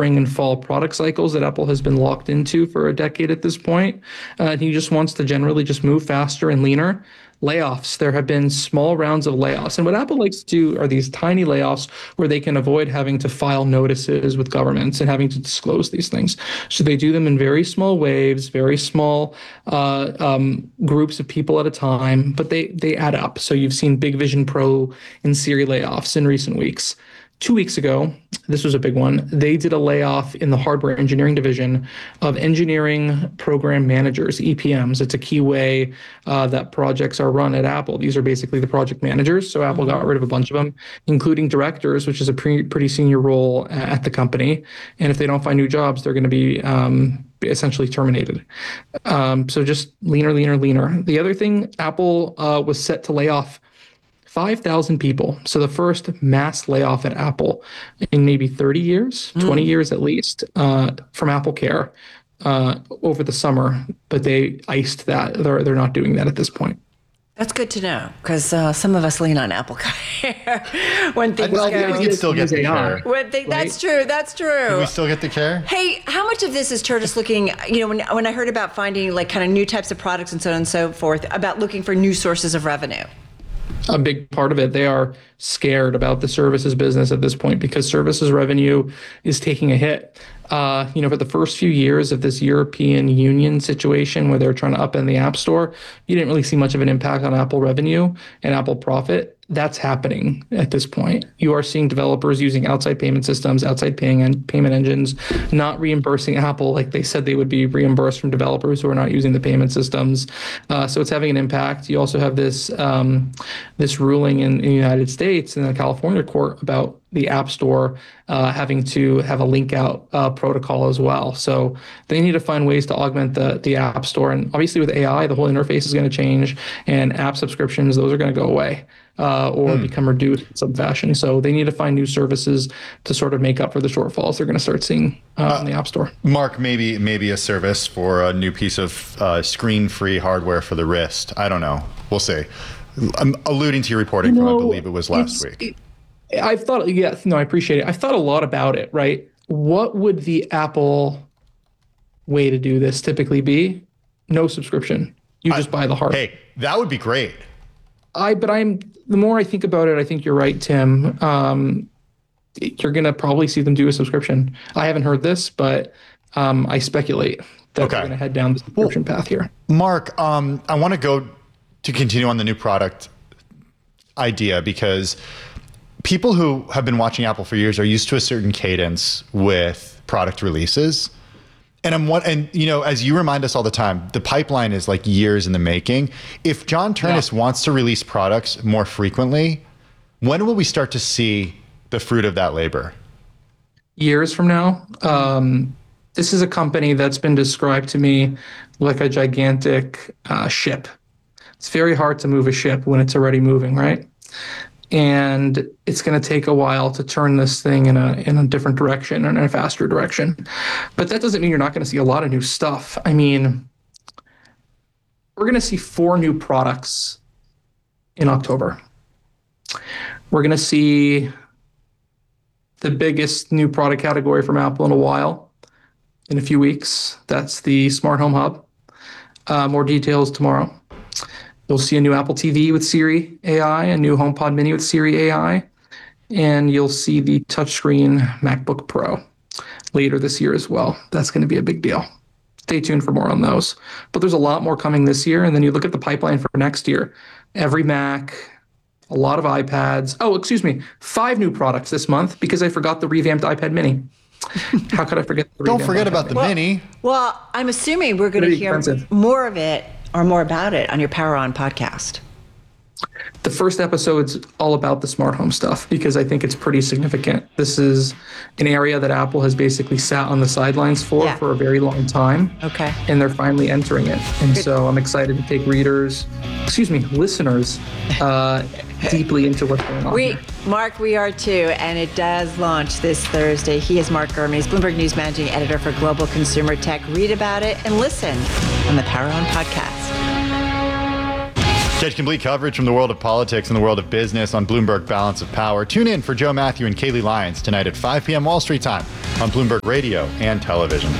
spring and fall product cycles that Apple has been locked into for a decade at this point. And he just wants to generally just move faster and leaner. Layoffs. There have been small rounds of layoffs. And what Apple likes to do are these tiny layoffs where they can avoid having to file notices with governments and having to disclose these things. So they do them in very small waves, very small groups of people at a time, but they add up. So you've seen Big Vision Pro and Siri layoffs in recent weeks. 2 weeks ago, this was a big one, they did a layoff in the hardware engineering division of engineering program managers, EPMs. It's a key way that projects are run at Apple. These are basically the project managers. So Apple got rid of a bunch of them, including directors, which is a pretty senior role at the company. And if they don't find new jobs, they're going to be essentially terminated. So just leaner. The other thing, Apple was set to lay off 5,000 people. So the first mass layoff at Apple in maybe 30 years, 20 years at least, from Apple Care over the summer. But they iced that. They're not doing that at this point. That's good to know, because some of us lean on Apple Care when things go. We can still get the Care. That's true. Can we still get the Care? Hey, how much of this is just looking, when I heard about finding like kind of new types of products and so on and so forth, about looking for new sources of revenue? A big part of it, they are scared about the services business at this point because services revenue is taking a hit. For the first few years of this European Union situation where they're trying to upend the App Store, you didn't really see much of an impact on Apple revenue and Apple profit. That's happening at this point. You are seeing developers using outside payment systems, outside payment engines, not reimbursing Apple like they said they would be reimbursed from developers who are not using the payment systems. So it's having an impact. You also have this ruling in the United States in the California court about the App Store having to have a link out protocol as well. So they need to find ways to augment the App Store. And obviously with AI, the whole interface is going to change, and app subscriptions, those are going to go away or become reduced in some fashion. So they need to find new services to sort of make up for the shortfalls they're going to start seeing in the App Store. Mark, maybe a service for a new piece of screen-free hardware for the wrist. I don't know. We'll see. I'm alluding to your reporting from, I believe it was last week. I've thought, I appreciate it. I've thought a lot about it, right? What would the Apple way to do this typically be? No subscription. You just buy the hardware. Hey, that would be great. The more I think about it, I think you're right, Tim. You're going to probably see them do a subscription. I haven't heard this, but I speculate that they're going to head down the subscription path here. Mark, I want to continue on the new product idea because people who have been watching Apple for years are used to a certain cadence with product releases. And as you remind us all the time, the pipeline is like years in the making. If John Ternus wants to release products more frequently, when will we start to see the fruit of that labor? Years from now. This is a company that's been described to me like a gigantic ship. It's very hard to move a ship when it's already moving, right? And it's going to take a while to turn this thing in a different direction and in a faster direction. But that doesn't mean you're not going to see a lot of new stuff. I mean, we're going to see 4 new products in October. We're going to see the biggest new product category from Apple in a while, in a few weeks. That's the Smart Home Hub. More details tomorrow. You'll see a new Apple TV with Siri AI, a new HomePod Mini with Siri AI, and you'll see the touchscreen MacBook Pro later this year as well. That's going to be a big deal. Stay tuned for more on those. But there's a lot more coming this year, and then you look at the pipeline for next year. Every Mac, a lot of iPads. 5 new products this month because I forgot the revamped iPad Mini. How could I forget the Don't forget about the Mini. Well, I'm assuming we're going to hear more of it or more about it on your Power On podcast. The first episode's all about the smart home stuff because I think it's pretty significant. This is an area that Apple has basically sat on the sidelines for a very long time. Okay. And they're finally entering it. And so I'm excited to take listeners deeply into what's going on. Mark, we are too, and it does launch this Thursday. He is Mark Gurman. He's Bloomberg News Managing Editor for Global Consumer Tech. Read about it and listen on the Power On podcast. Get complete coverage from the world of politics and the world of business on Bloomberg Balance of Power. Tune in for Joe Matthew and Kaylee Lyons tonight at 5 p.m. Wall Street time on Bloomberg Radio and television.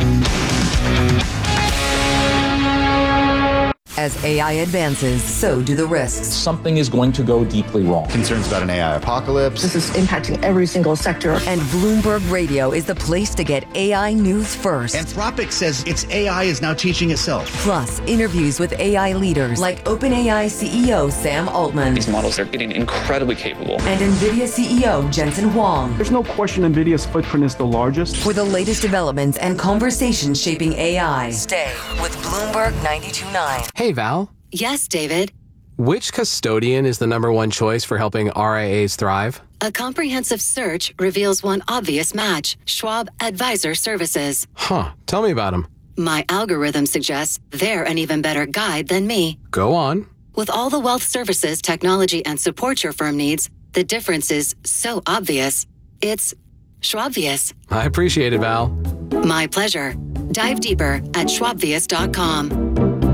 As AI advances, so do the risks. Something is going to go deeply wrong. Concerns about an AI apocalypse. This is impacting every single sector. And Bloomberg Radio is the place to get AI news first. Anthropic says its AI is now teaching itself. Plus, interviews with AI leaders like OpenAI CEO Sam Altman. These models are getting incredibly capable. And NVIDIA CEO Jensen Huang. There's no question NVIDIA's footprint is the largest. For the latest developments and conversations shaping AI, stay with Bloomberg 92.9. Hey, Val. Yes, David. Which custodian is the number one choice for helping RIAs thrive? A comprehensive search reveals one obvious match: Schwab Advisor Services. Huh. Tell me about them. My algorithm suggests they're an even better guide than me. Go on. With all the wealth services, technology, and support your firm needs, the difference is so obvious. It's Schwabvious. I appreciate it, Val. My pleasure. Dive deeper at schwabvious.com.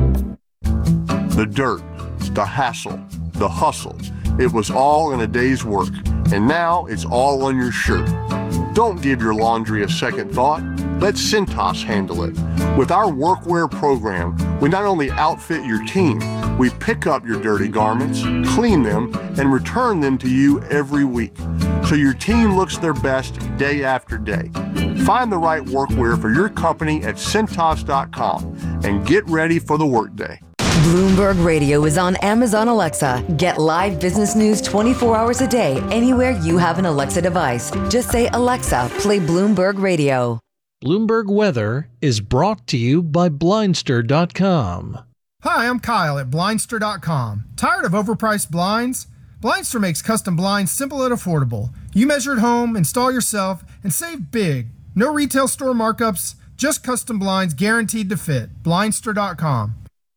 The dirt, the hassle, the hustle. It was all in a day's work, and now it's all on your shirt. Don't give your laundry a second thought. Let Cintas handle it. With our workwear program, we not only outfit your team, we pick up your dirty garments, clean them, and return them to you every week, so your team looks their best day after day. Find the right workwear for your company at Cintas.com and get ready for the workday. Bloomberg Radio is on Amazon Alexa. Get live business news 24 hours a day, anywhere you have an Alexa device. Just say, Alexa, play Bloomberg Radio. Bloomberg Weather is brought to you by Blindster.com. Hi, I'm Kyle at Blindster.com. Tired of overpriced blinds? Blindster makes custom blinds simple and affordable. You measure at home, install yourself, and save big. No retail store markups, just custom blinds guaranteed to fit. Blindster.com.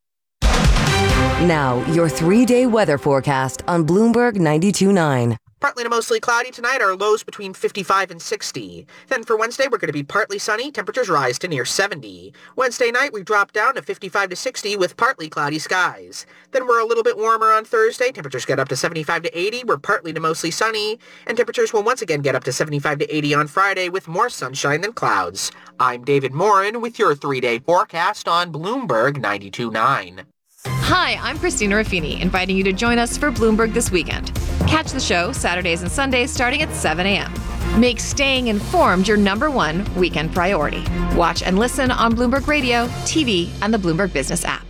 Now, your 3-day weather forecast on Bloomberg 92.9. Partly to mostly cloudy tonight, our lows between 55 and 60. Then for Wednesday, we're going to be partly sunny. Temperatures rise to near 70. Wednesday night, we drop down to 55 to 60 with partly cloudy skies. Then we're a little bit warmer on Thursday. Temperatures get up to 75 to 80. We're partly to mostly sunny. And temperatures will once again get up to 75 to 80 on Friday with more sunshine than clouds. I'm David Morin with your 3-day forecast on Bloomberg 92.9. Hi, I'm Christina Ruffini, inviting you to join us for Bloomberg This Weekend. Catch the show Saturdays and Sundays starting at 7 a.m. Make staying informed your #1 weekend priority. Watch and listen on Bloomberg Radio, TV, and the Bloomberg Business app.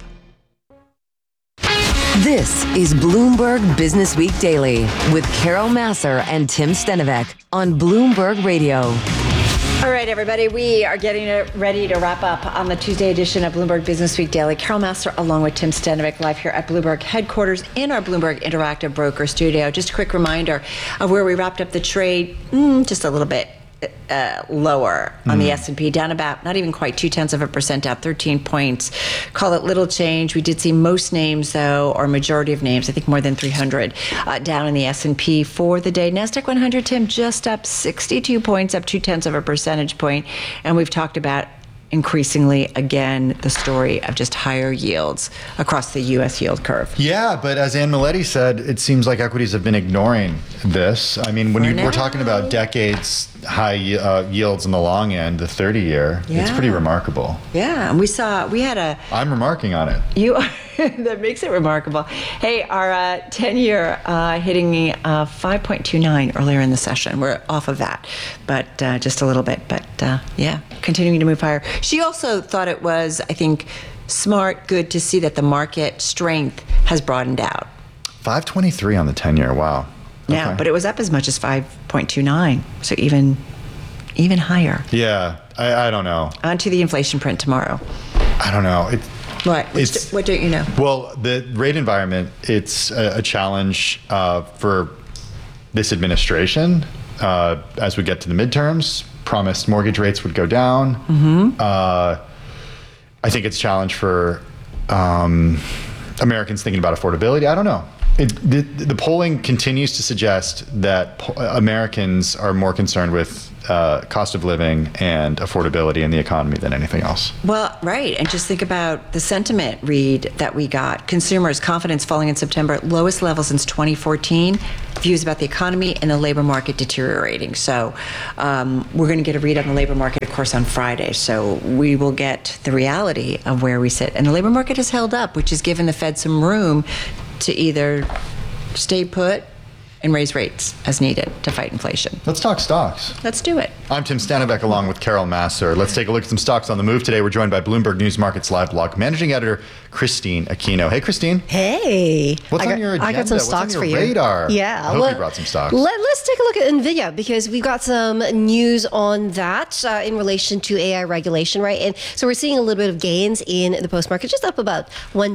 This is Bloomberg Business Week Daily with Carol Massar and Tim Stenovec on Bloomberg Radio. All right, everybody, we are getting ready to wrap up on the Tuesday edition of Bloomberg Business Week Daily. Carol Massar along with Tim Stenovec live here at Bloomberg headquarters in our Bloomberg Interactive Broker studio. Just a quick reminder of where we wrapped up the trade just a little bit lower on the S&P, down about not even quite 0.2%, down 13 points. Call it little change. We did see most names, though, or majority of names, I think more than 300, down in the S&P for the day. NASDAQ 100, Tim, just up 62 points, up 0.2 percentage point. And we've talked about increasingly, again, the story of just higher yields across the U.S. yield curve. Yeah, but as Ann Milletti said, it seems like equities have been ignoring this. I mean, when we're talking about decades high yields in the long end, the 30-year, it's pretty remarkable. Yeah, and we had a... I'm remarking on it. You are. That makes it remarkable. Hey, our 10-year hitting 5.29 earlier in the session. We're off of that, but just a little bit. But yeah, continuing to move higher. She also thought it was, I think, smart, good to see that the market strength has broadened out. 523 on the 10-year. Wow. Yeah, but it was up as much as 5.29, so even higher. Yeah, I don't know. On to the inflation print tomorrow. I don't know. What don't you know? Well, the rate environment, it's a challenge for this administration. As we get to the midterms, promised mortgage rates would go down. I think it's a challenge for Americans thinking about affordability. I don't know. The polling continues to suggest that Americans are more concerned with cost of living and affordability in the economy than anything else. Well, right. And just think about the sentiment read that we got. Consumers' confidence falling in September, lowest level since 2014. Views about the economy and the labor market deteriorating. So we're going to get a read on the labor market, of course, on Friday. So we will get the reality of where we sit. And the labor market has held up, which has given the Fed some room to either stay put and raise rates as needed to fight inflation. Let's talk stocks. Let's do it. I'm Tim Stanovec along with Carol Massar. Let's take a look at some stocks on the move. Today we're joined by Bloomberg News Markets Live blog managing editor Christine Aquino. Hey, Christine. Hey. What's on your agenda? I got some stocks What's on your for you. radar? Yeah. I hope you brought some stocks. Let's take a look at NVIDIA because we've got some news on that in relation to AI regulation, right? And so we're seeing a little bit of gains in the post-market, just up about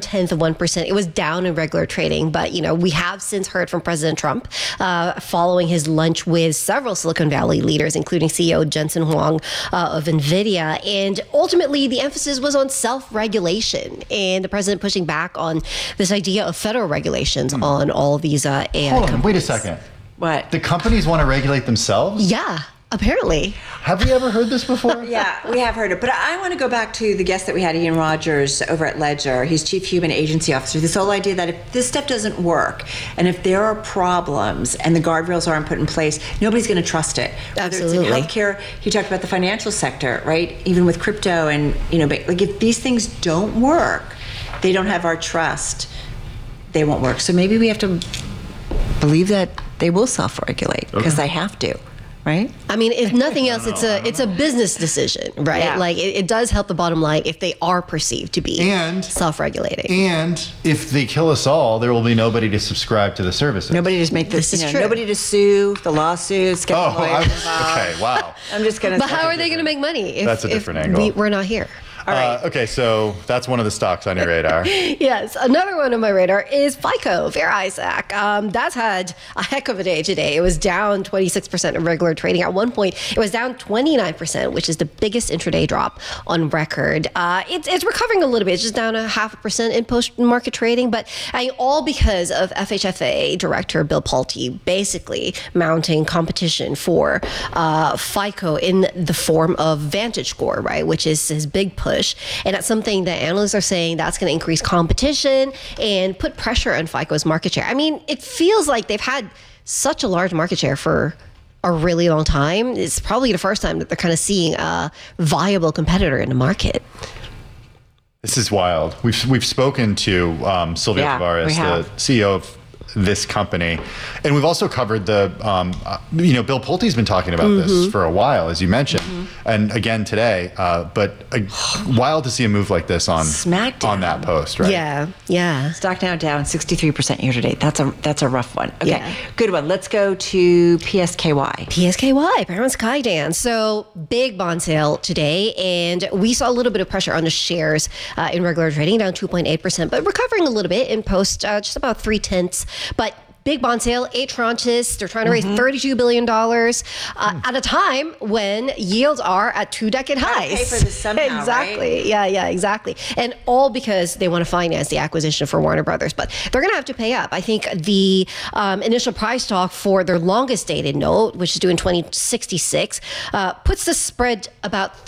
0.1%. It was down in regular trading, but, we have since heard from President Trump following his lunch with several Silicon Valley leaders, including CEO Jensen Huang of NVIDIA. And ultimately, the emphasis was on self-regulation and the president pushing back on this idea of federal regulations on all of these AI companies. Wait a second. What? The companies want to regulate themselves? Yeah. Apparently. Have we ever heard this before? Yeah, we have heard it. But I want to go back to the guest that we had, Ian Rogers, over at Ledger. He's Chief Human Agency Officer. This whole idea that if this stuff doesn't work and if there are problems and the guardrails aren't put in place, nobody's going to trust it. Absolutely. Whether it's in healthcare, he talked about the financial sector, right? Even with crypto and, like if these things don't work, they don't have our trust, they won't work. So maybe we have to believe that they will self-regulate because they have to. Right? I mean, if nothing else, it's a business decision, right? Yeah. Like it does help the bottom line if they are perceived to be self-regulating. And if they kill us all, there will be nobody to subscribe to the services. Nobody to make this is true. Nobody to sue, the lawsuits, get lawyers involved. Okay, wow. I'm just going to But how are they going to make money if, That's a different angle. we're not here? All right. Okay, so that's one of the stocks on your radar. Yes, another one on my radar is FICO, Fair Isaac. That's had a heck of a day today. It was down 26% in regular trading. At one point, it was down 29%, which is the biggest intraday drop on record. It's recovering a little bit. It's just down 0.5% in post-market trading, but all because of FHFA Director Bill Pulte basically mounting competition for FICO in the form of VantageScore, right, which is his big push. And that's something that analysts are saying that's going to increase competition and put pressure on FICO's market share. I mean, it feels like they've had such a large market share for a really long time. It's probably the first time that they're kind of seeing a viable competitor in the market. This is wild. We've spoken to Sylvia Tavares, the CEO of this company, and we've also covered the Bill Pulte's been talking about this for a while, as you mentioned, and again today, but wild to see a move like this on that post, right? Yeah. Stock now down 63% year to date. That's a rough one. Okay, good one. Let's go to PSKY, Paramount Skydance. So big bond sale today, and we saw a little bit of pressure on the shares in regular trading, down 2.8%, but recovering a little bit in post, just about 0.3. But big bond sale, 8 tranches. They're trying to raise $32 billion at a time when yields are at 2-decade highs. Pay for this somehow, exactly. Right? Yeah, exactly. And all because they want to finance the acquisition for Warner Brothers. But they're going to have to pay up. I think the initial price talk for their longest dated note, which is due in 2066, puts the spread about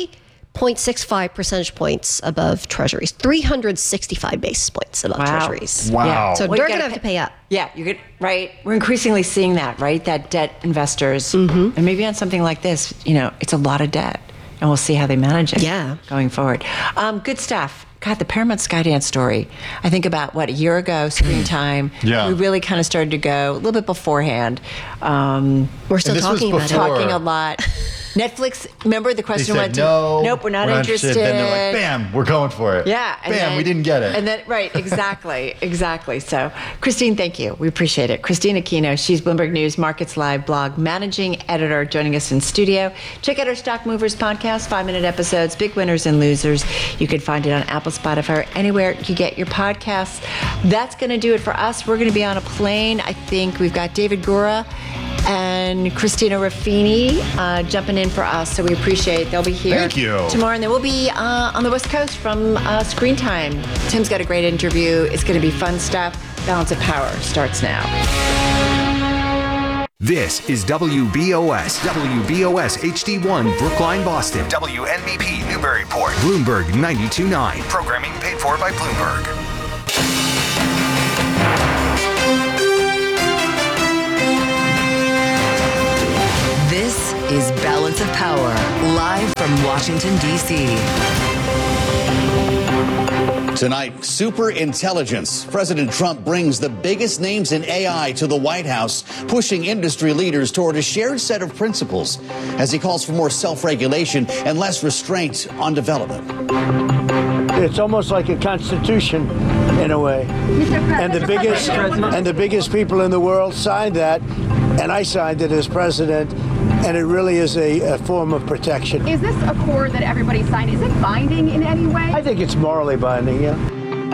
3.65 percentage points above treasuries, 365 basis points above treasuries. Wow. Yeah. So Well, they're going to have to pay up. Yeah, you're good, right? We're increasingly seeing that, right? That debt investors, and maybe on something like this, it's a lot of debt, and we'll see how they manage it going forward. Good stuff. God, the Paramount Skydance story. I think about, a year ago, screen time. Yeah. We really kind of started to go a little bit beforehand. We're still talking about it. Talking a lot. Netflix, remember the question went to, nope, we're not interested. Then they're like, bam, we're going for it. Yeah. And bam, we didn't get it. And then, right, exactly. So, Christine, thank you. We appreciate it. Christine Aquino, she's Bloomberg News Markets Live blog managing editor, joining us in studio. Check out our Stock Movers podcast, 5-minute episodes, big winners and losers. You can find it on Apple, Spotify, or anywhere you get your podcasts. That's going to do it for us. We're going to be on a plane. I think we've got David Gura and Christina Ruffini jumping in for us, so we appreciate they'll be here Thank you. tomorrow, and then we'll be on the West Coast from Screen Time. Tim's got a great interview. It's going to be fun stuff. Balance of Power starts now. This is WBOS HD1 Brookline, Boston. WNBP Newburyport. Bloomberg 92.9. Programming paid for by Bloomberg. This is Balance of Power, live from Washington, D.C. Tonight, super intelligence. President Trump brings the biggest names in AI to the White House, pushing industry leaders toward a shared set of principles as he calls for more self-regulation and less restraint on development. It's almost like a constitution in a way. And the biggest people in the world signed that, and I signed it as president. And it really is a form of protection. Is this accord that everybody signed? Is it binding in any way? I think it's morally binding, yeah.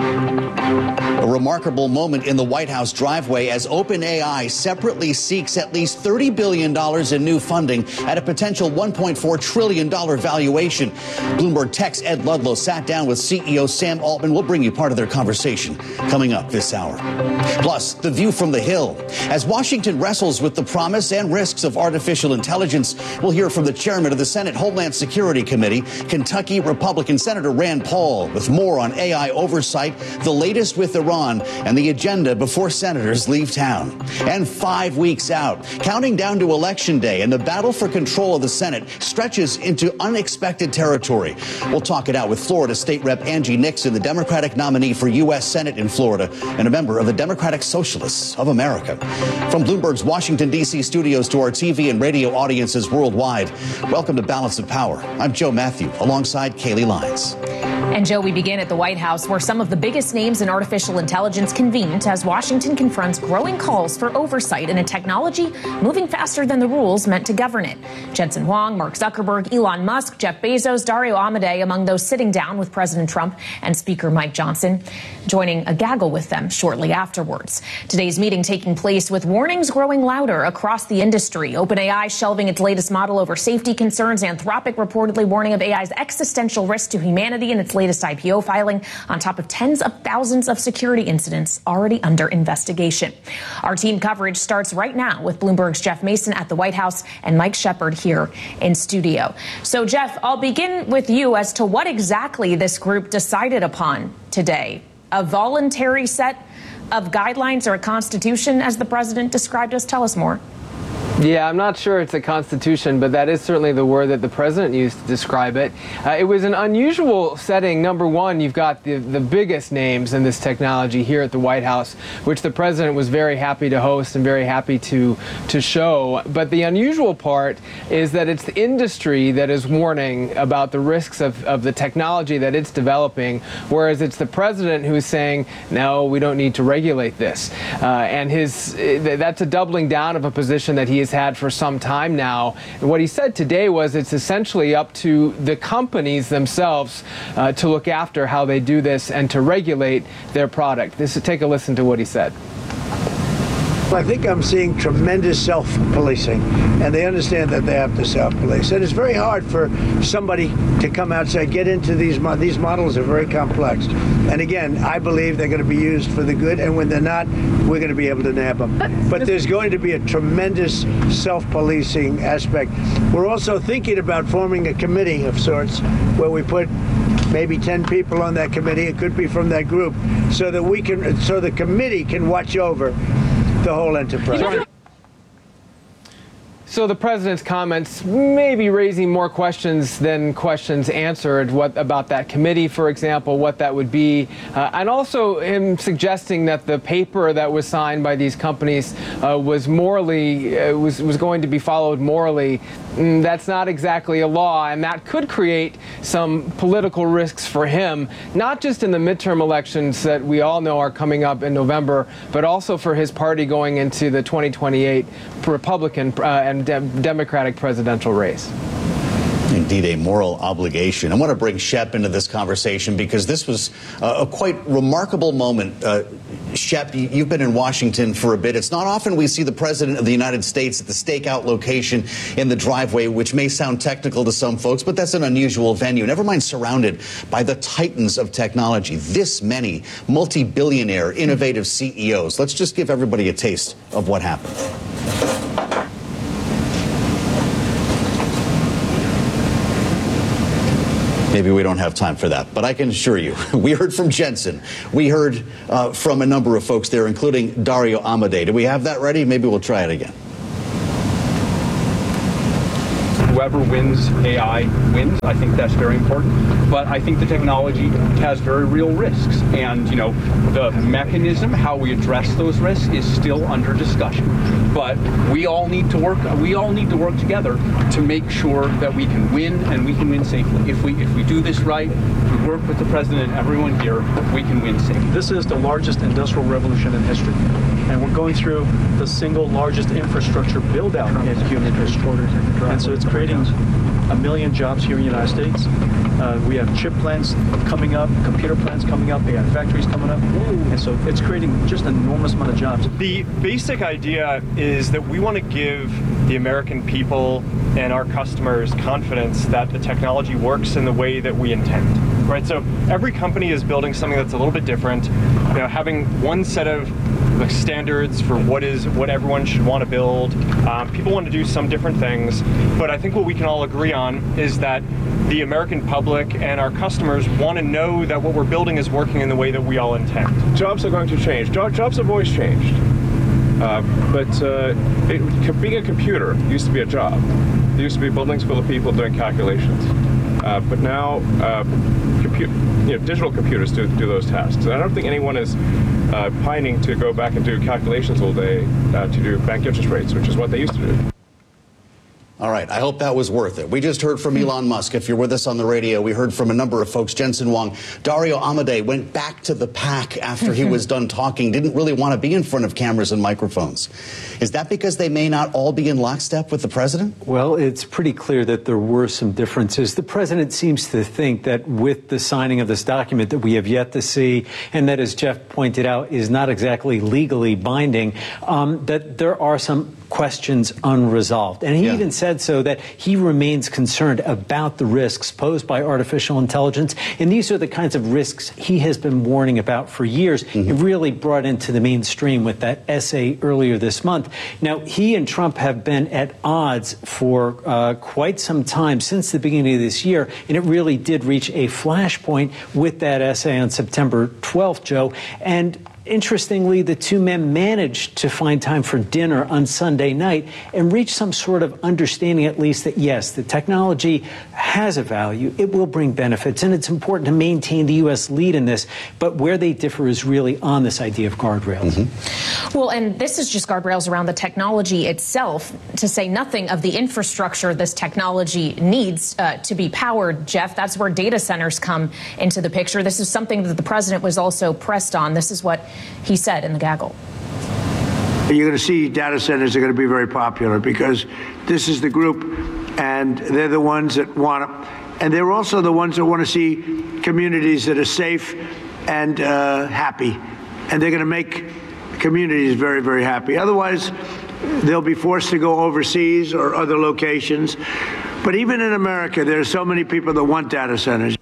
A remarkable moment in the White House driveway as OpenAI separately seeks at least $30 billion in new funding at a potential $1.4 trillion valuation. Bloomberg Tech's Ed Ludlow sat down with CEO Sam Altman. We'll bring you part of their conversation coming up this hour. Plus, the view from the Hill. As Washington wrestles with the promise and risks of artificial intelligence, we'll hear from the chairman of the Senate Homeland Security Committee, Kentucky Republican Senator Rand Paul, with more on AI oversight, the latest with Iran, and the agenda before senators leave town. And 5 weeks out, counting down to Election Day, and the battle for control of the Senate stretches into unexpected territory. We'll talk it out with Florida State Rep Angie Nixon, the Democratic nominee for U.S. Senate in Florida, and a member of the Democratic Socialists of America. From Bloomberg's Washington, D.C. studios to our TV and radio audiences worldwide, welcome to Balance of Power. I'm Joe Matthew, alongside Kaylee Lyons. And Joe, we begin at the White House, where some of the biggest names in artificial intelligence convened as Washington confronts growing calls for oversight in a technology moving faster than the rules meant to govern it. Jensen Huang, Mark Zuckerberg, Elon Musk, Jeff Bezos, Dario Amodei among those sitting down with President Trump and Speaker Mike Johnson, joining a gaggle with them shortly afterwards. Today's meeting taking place with warnings growing louder across the industry. OpenAI shelving its latest model over safety concerns. Anthropic reportedly warning of AI's existential risk to humanity in its latest IPO filing, on top of tens of thousands of security incidents already under investigation. Our team coverage starts right now with Bloomberg's Jeff Mason at the White House and Mike Shepard here in studio. So, Jeff, I'll begin with you as to what exactly this group decided upon today. A voluntary set of guidelines or a constitution, as the president described us? Tell us more. Yeah, I'm not sure it's a constitution, but that is certainly the word that the president used to describe it. It was an unusual setting. Number one, you've got the biggest names in this technology here at the White House, which the president was very happy to host and very happy to show. But the unusual part is that it's the industry that is warning about the risks of the technology that it's developing, whereas it's the president who's saying, no, we don't need to regulate this. And that's a doubling down of a position that he has had for some time now. And what he said today was it's essentially up to the companies themselves to look after how they do this and to regulate their product. Take a listen to what he said. I think I'm seeing tremendous self-policing, and they understand that they have to self-police. And it's very hard for somebody to come out and say, get into these models are very complex. And again, I believe they're going to be used for the good, and when they're not, we're going to be able to nab them. But there's going to be a tremendous self-policing aspect. We're also thinking about forming a committee of sorts where we put maybe 10 people on that committee. It could be from that group, so that so the committee can watch over the whole enterprise. So the president's comments may be raising more questions than questions answered. What about that committee, for example, what that would be, and also him suggesting that the paper that was signed by these companies was morally was going to be followed morally. That's not exactly a law, and that could create some political risks for him, not just in the midterm elections that we all know are coming up in November, but also for his party going into the 2028 Republican and Democratic presidential race. Indeed, a moral obligation. I want to bring Shep into this conversation because this was a quite remarkable moment. Shep, you've been in Washington for a bit. It's not often we see the President of the United States at the stakeout location in the driveway, which may sound technical to some folks, but that's an unusual venue. Never mind surrounded by the titans of technology, this many multi-billionaire innovative CEOs. Let's just give everybody a taste of what happened. Maybe we don't have time for that, but I can assure you, we heard from Jensen. We heard from a number of folks there, including Dario Amodei. Do we have that ready? Maybe we'll try it again. Whoever wins AI wins. I think that's very important. But I think the technology has very real risks. And, you know, the mechanism, how we address those risks is still under discussion. But we all need to work together to make sure that we can win and we can win safely. If we do this right, we work with the president and everyone here, we can win safely. This is the largest industrial revolution in history. And we're going through the single largest infrastructure build out in human history. And so it's creating 1 million jobs here in the United States. We have chip plants coming up, computer plants coming up, they got factories coming up. And so it's creating just an enormous amount of jobs. The basic idea is that we want to give the American people and our customers confidence that the technology works in the way that we intend. Right? So every company is building something that's a little bit different. You know, having one set of standards for what everyone should want to build. People want to do some different things, but I think what we can all agree on is that the American public and our customers want to know that what we're building is working in the way that we all intend. Jobs are going to change. Jobs have always changed. Being a computer used to be a job. There used to be buildings full of people doing calculations. But now, digital computers do those tasks. And I don't think anyone is pining to go back and do calculations all day to do bank interest rates, which is what they used to do. All right, I hope that was worth it. We just heard from Elon Musk. If you're with us on the radio, we heard from a number of folks. Jensen Huang, Dario Amodei went back to the pack after he was done talking, didn't really want to be in front of cameras and microphones. Is that because they may not all be in lockstep with the president? Well, it's pretty clear that there were some differences. The president seems to think that with the signing of this document that we have yet to see, and that, as Jeff pointed out, is not exactly legally binding, that there are some questions unresolved. And he even said so that he remains concerned about the risks posed by artificial intelligence. And these are the kinds of risks he has been warning about for years. It really brought into the mainstream with that essay earlier this month. Now, he and Trump have been at odds for quite some time, since the beginning of this year. And it really did reach a flashpoint with that essay on September 12th, Joe. And interestingly, the two men managed to find time for dinner on Sunday night and reach some sort of understanding, at least, that yes, the technology has a value, it will bring benefits, and it's important to maintain the U.S. lead in this. But where they differ is really on this idea of guardrails. Well, and this is just guardrails around the technology itself, to say nothing of the infrastructure this technology needs to be powered, Jeff. That's where data centers come into the picture. This is something that the president was also pressed on. This is what he said in the gaggle. You're going to see data centers are going to be very popular because this is the group, and they're the ones that want to, and they're also the ones that want to see communities that are safe and happy, and they're going to make communities very, very happy. Otherwise, they'll be forced to go overseas or other locations. But even in America, there are so many people that want data centers.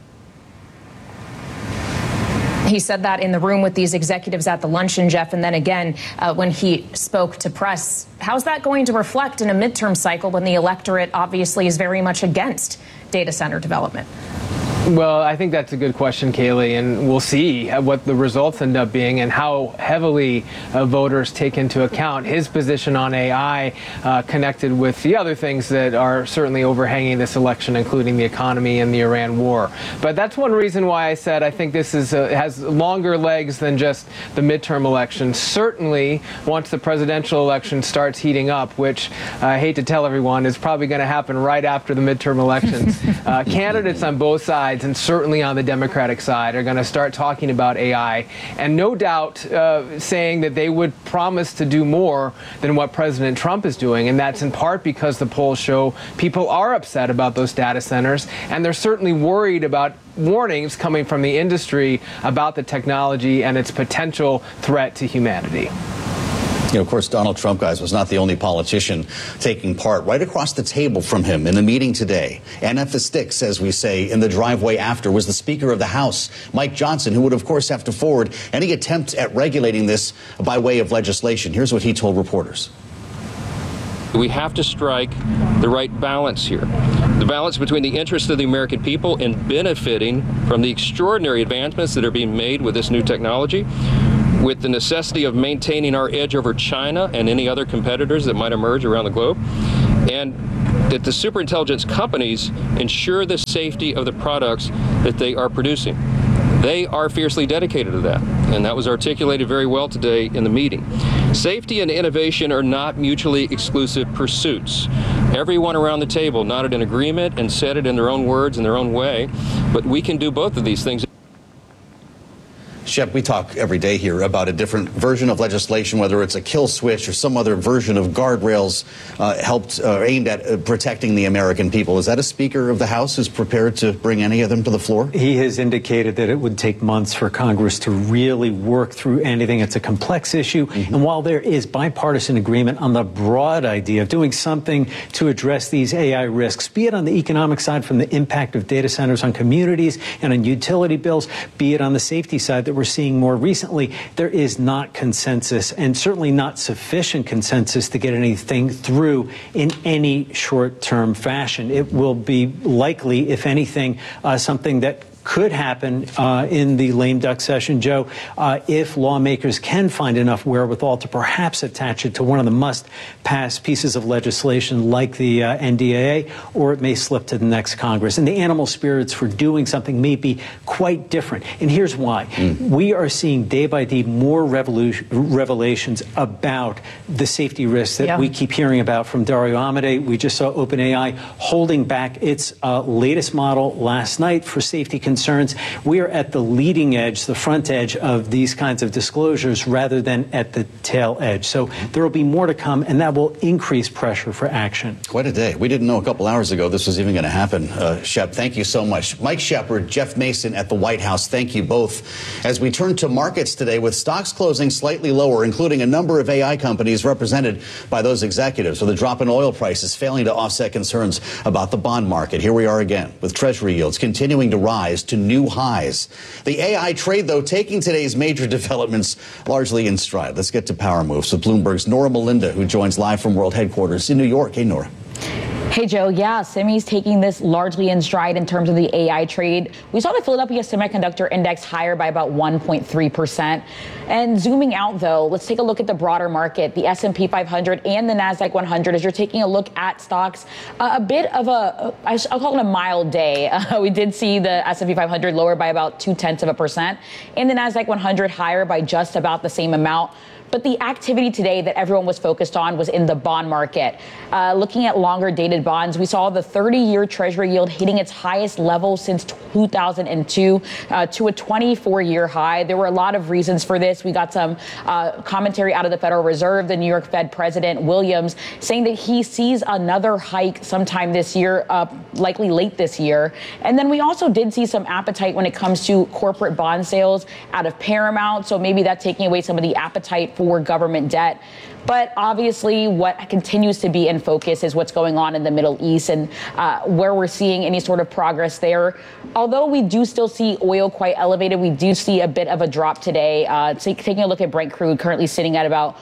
He said that in the room with these executives at the luncheon, Jeff, and then again when he spoke to press. How's that going to reflect in a midterm cycle when the electorate obviously is very much against data center development? Well, I think that's a good question, Kaylee, and we'll see what the results end up being and how heavily voters take into account his position on AI connected with the other things that are certainly overhanging this election, including the economy and the Iran war. But that's one reason why I said I think this is has longer legs than just the midterm election. Certainly, once the presidential election starts heating up, which I hate to tell everyone is probably going to happen right after the midterm elections, candidates on both sides, and certainly on the Democratic side, are going to start talking about AI, and no doubt saying that they would promise to do more than what President Trump is doing. And that's in part because the polls show people are upset about those data centers, and they're certainly worried about warnings coming from the industry about the technology and its potential threat to humanity. You know, of course, Donald Trump, guys, was not the only politician taking part. Right across the table from him in the meeting today, and at the sticks, as we say, in the driveway after, was the Speaker of the House, Mike Johnson, who would, of course, have to forward any attempt at regulating this by way of legislation. Here's what he told reporters. We have to strike the right balance here. The balance between the interests of the American people and benefiting from the extraordinary advancements that are being made with this new technology, with the necessity of maintaining our edge over China and any other competitors that might emerge around the globe, and that the superintelligence companies ensure the safety of the products that they are producing. They are fiercely dedicated to that, and that was articulated very well today in the meeting. Safety and innovation are not mutually exclusive pursuits. Everyone around the table nodded in agreement and said it in their own words, in their own way, but we can do both of these things. Shep, we talk every day here about a different version of legislation, whether it's a kill switch or some other version of guardrails aimed at protecting the American people. Is that a Speaker of the House who's prepared to bring any of them to the floor? He has indicated that it would take months for Congress to really work through anything. It's a complex issue. And while there is bipartisan agreement on the broad idea of doing something to address these AI risks, be it on the economic side from the impact of data centers on communities and on utility bills, be it on the safety side that we're seeing more recently, there is not consensus, and certainly not sufficient consensus to get anything through in any short-term fashion. It will be likely, if anything, something that could happen in the lame duck session, Joe, if lawmakers can find enough wherewithal to perhaps attach it to one of the must-pass pieces of legislation like the NDAA, or it may slip to the next Congress. And the animal spirits for doing something may be quite different. And here's why. We are seeing day by day more revelations about the safety risks that we keep hearing about from Dario Amodei. We just saw OpenAI holding back its latest model last night for safety concerns. We are at the leading edge, the front edge of these kinds of disclosures rather than at the tail edge. So there will be more to come, and that will increase pressure for action. Quite a day. We didn't know a couple hours ago this was even going to happen. Shep, thank you so much. Mike Shepard, Jeff Mason at the White House, thank you both. As we turn to markets today, with stocks closing slightly lower, including a number of AI companies represented by those executives, with a drop in oil prices failing to offset concerns about the bond market. Here we are again, with Treasury yields continuing to rise to new highs. The AI trade, though, taking today's major developments largely in stride. Let's get to Power Moves with Bloomberg's Nora Melinda, who joins live from World Headquarters in New York. Hey, Nora. Hey, Joe. Yeah, semis taking this largely in stride in terms of the AI trade. We saw the Philadelphia Semiconductor Index higher by about 1.3%. And zooming out, though, let's take a look at the broader market, the S&P 500 and the NASDAQ 100. As you're taking a look at stocks, a bit of I'll call it a mild day. We did see the S&P 500 lower by about 0.2%, and the NASDAQ 100 higher by just about the same amount. But the activity today that everyone was focused on was in the bond market. Looking at longer dated bonds, we saw the 30-year Treasury yield hitting its highest level since 2002 to a 24-year high. There were a lot of reasons for this. We got some commentary out of the Federal Reserve, the New York Fed President Williams, saying that he sees another hike sometime this year, likely late this year. And then we also did see some appetite when it comes to corporate bond sales out of Paramount. So maybe that's taking away some of the appetite for government debt. But obviously, what continues to be in focus is what's going on in the Middle East and where we're seeing any sort of progress there. Although we do still see oil quite elevated, we do see a bit of a drop today. Taking a look at Brent crude, currently sitting at about